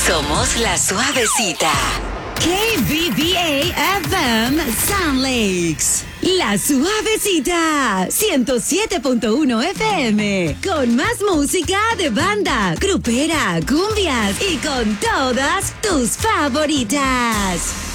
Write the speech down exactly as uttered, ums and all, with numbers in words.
Somos La Suavecita. K B B A F M Sound Lakes. La Suavecita. ciento siete punto uno F M. Con más música de banda, grupera, cumbias y con todas tus favoritas.